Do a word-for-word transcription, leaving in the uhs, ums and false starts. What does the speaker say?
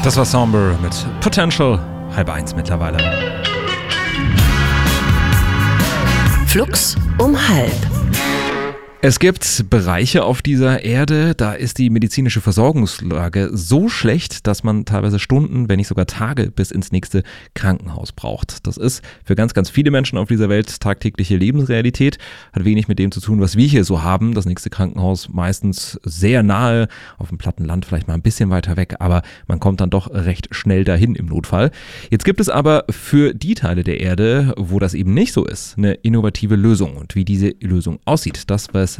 Das war Somber mit Potential, halb eins mittlerweile. Flux um halb. Es gibt Bereiche auf dieser Erde, da ist die medizinische Versorgungslage so schlecht, dass man teilweise Stunden, wenn nicht sogar Tage bis ins nächste Krankenhaus braucht. Das ist für ganz, ganz viele Menschen auf dieser Welt tagtägliche Lebensrealität, hat wenig mit dem zu tun, was wir hier so haben. Das nächste Krankenhaus meistens sehr nahe, auf dem platten Land vielleicht mal ein bisschen weiter weg, aber man kommt dann doch recht schnell dahin im Notfall. Jetzt gibt es aber für die Teile der Erde, wo das eben nicht so ist, eine innovative Lösung. Und wie diese Lösung aussieht, das weiß